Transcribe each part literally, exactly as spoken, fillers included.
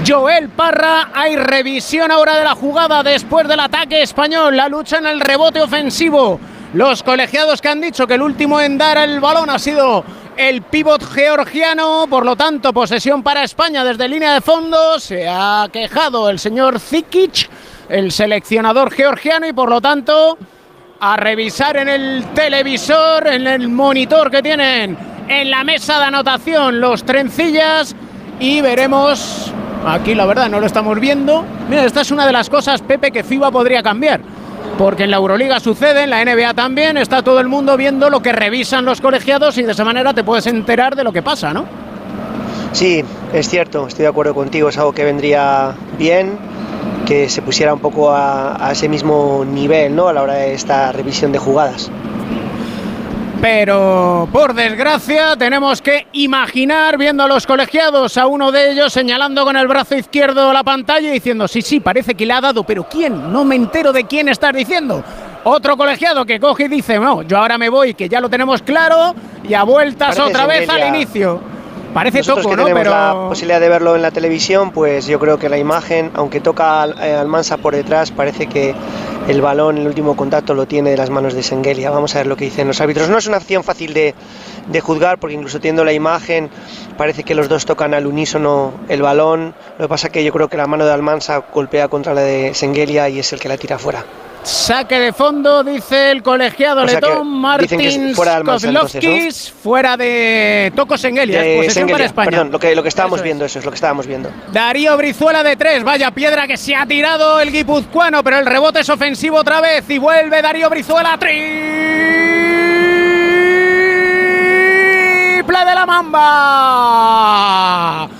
Joel Parra. Hay revisión ahora de la jugada después del ataque español, la lucha en el rebote ofensivo. Los colegiados que han dicho que el último en dar el balón ha sido el pívot georgiano, por lo tanto posesión para España desde línea de fondo. Se ha quejado el señor Zikic, el seleccionador georgiano, y por lo tanto a revisar en el televisor, en el monitor que tienen en la mesa de anotación los trencillas, y veremos. Aquí la verdad no lo estamos viendo. Mira, esta es una de las cosas, Pepe, que FIBA podría cambiar, porque en la Euroliga sucede, en la N B A también, está todo el mundo viendo lo que revisan los colegiados y de esa manera te puedes enterar de lo que pasa, ¿no? Sí, es cierto, estoy de acuerdo contigo, es algo que vendría bien, que se pusiera un poco a, a ese mismo nivel, ¿no?, a la hora de esta revisión de jugadas. Pero, por desgracia, tenemos que imaginar, viendo a los colegiados, a uno de ellos señalando con el brazo izquierdo la pantalla y diciendo, sí, sí, parece que le ha dado, pero ¿quién? No me entero de quién estás diciendo. Otro colegiado que coge y dice, no, yo ahora me voy, que ya lo tenemos claro, y a vueltas parece otra vez al inicio. Parece Nosotros Toco, que ¿no? tenemos Pero la posibilidad de verlo en la televisión, pues yo creo que la imagen, aunque toca al, eh, Almansa por detrás, parece que el balón, el último contacto lo tiene de las manos de Şengeli. Vamos a ver lo que dicen los árbitros. No es una acción fácil de, de juzgar, porque incluso teniendo la imagen parece que los dos tocan al unísono el balón. Lo que pasa es que yo creo que la mano de Almansa golpea contra la de Şengeli y es el que la tira fuera. Saque de fondo, dice el colegiado, o sea, letón Martins Kozlovskis, ¿no? Fuera de Toko Şengeli, es posesión para España. Perdón, lo que, lo que estábamos eso viendo, es. eso es lo que estábamos viendo. Darío Brizuela de tres, vaya piedra que se ha tirado el guipuzcoano, pero el rebote es ofensivo otra vez y vuelve Darío Brizuela, triple de la Mamba.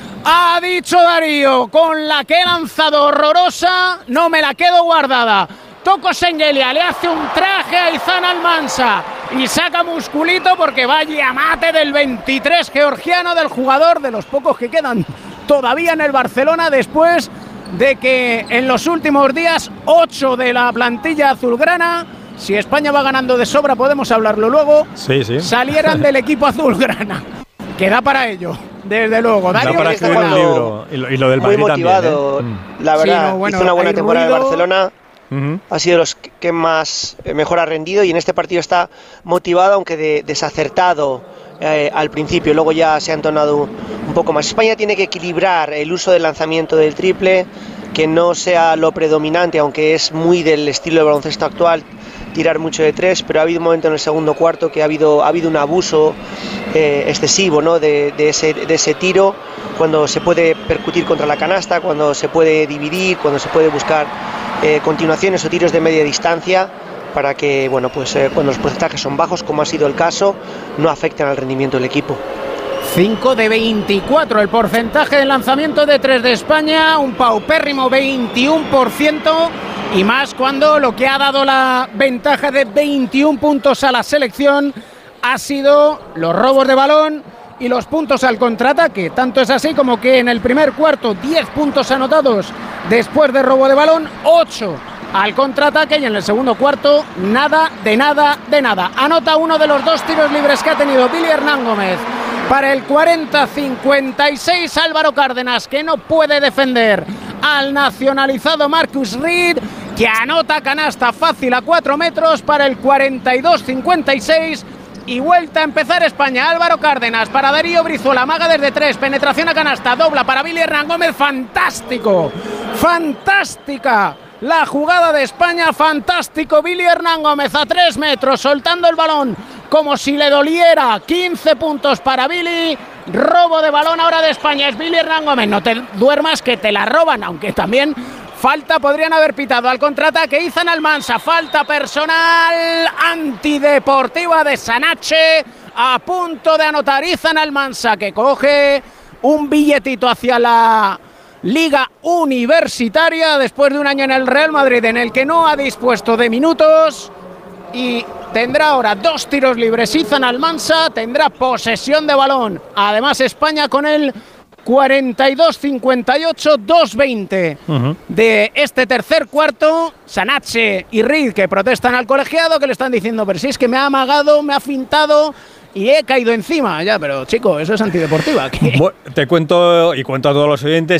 Ha dicho Darío, con la que he lanzado horrorosa, no me la quedo guardada. Toko Şengeli le hace un traje a Izan Almansa y saca musculito porque vaya mate del veintitrés georgiano, del jugador de los pocos que quedan todavía en el Barcelona, después de que en los últimos días ocho de la plantilla azulgrana, si España va ganando de sobra, podemos hablarlo luego, sí, sí. salieran del equipo azulgrana, que da para ello. Desde luego, Darío da para escribir un libro y lo, y lo del muy Madrid motivado, también, ¿eh? La verdad, sí, no, bueno, hizo una buena temporada en Barcelona. Uh-huh. Ha sido los que más eh, mejor ha rendido y en este partido está motivado, aunque de, desacertado eh, al principio, luego ya se ha entonado un poco más. España tiene que equilibrar el uso del lanzamiento del triple, que no sea lo predominante, aunque es muy del estilo de baloncesto actual tirar mucho de tres, pero ha habido un momento en el segundo cuarto que ha habido, ha habido un abuso eh, excesivo, ¿no?, de, de, ese, de ese tiro, cuando se puede percutir contra la canasta, cuando se puede dividir, cuando se puede buscar eh, continuaciones o tiros de media distancia, para que, bueno, pues eh, cuando los porcentajes son bajos, como ha sido el caso, no afecten al rendimiento del equipo. cinco de veinticuatro el porcentaje de lanzamiento de tres de España, un paupérrimo veintiuno por ciento, y más cuando lo que ha dado la ventaja de veintiún puntos a la selección ha sido los robos de balón y los puntos al contraataque. Tanto es así como que en el primer cuarto diez puntos anotados después de robo de balón, ocho al contraataque, y en el segundo cuarto nada de nada de nada. Anota uno de los dos tiros libres que ha tenido Billy Hernán Gómez para el cuarenta cincuenta y seis. Álvaro Cárdenas, que no puede defender al nacionalizado Marcus Reed, que anota canasta fácil a cuatro metros para el cuarenta y dos cincuenta y seis. Y vuelta a empezar España. Álvaro Cárdenas para Darío Brizuela, maga desde tres, penetración a canasta, dobla para Billy Hernán Gómez. Fantástico, fantástica la jugada de España, fantástico. Billy Hernán Gómez a tres metros, soltando el balón como si le doliera. quince puntos para Billy. Robo de balón ahora de España, es Billy Hernán Gómez. No te duermas que te la roban, aunque también falta podrían haber pitado al contraataque. Izan Almansa, falta personal antideportiva de Sanache, a punto de anotar Izan Almansa, que coge un billetito hacia la Liga Universitaria después de un año en el Real Madrid en el que no ha dispuesto de minutos, y tendrá ahora dos tiros libres Izan Almansa, tendrá posesión de balón. Además España con el cuarenta y dos cincuenta y ocho, dos veinte uh-huh. de este tercer cuarto. Sanache y Reed, que protestan al colegiado, que le están diciendo, pero si es que me ha amagado, me ha fintado y he caído encima. Ya, pero chico, eso es antideportiva. Bueno, te cuento y cuento a todos los oyentes